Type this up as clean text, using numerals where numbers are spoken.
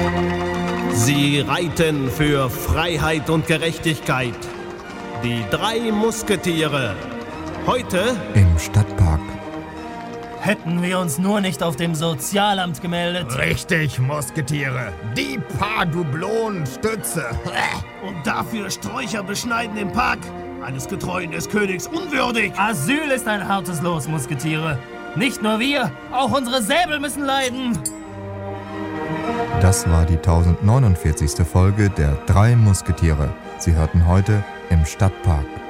Sie reiten für Freiheit und Gerechtigkeit. Die 3 Musketiere. Heute im Stadtpark. Hätten wir uns nur nicht auf dem Sozialamt gemeldet. Richtig, Musketiere. Die paar Dublonen Stütze. und dafür Sträucher beschneiden im Park. Eines Getreuen des Königs unwürdig. Asyl ist ein hartes Los, Musketiere. Nicht nur wir, auch unsere Säbel müssen leiden. Das war die 1049. Folge der 3 Musketiere. Sie hörten heute im Stadtpark.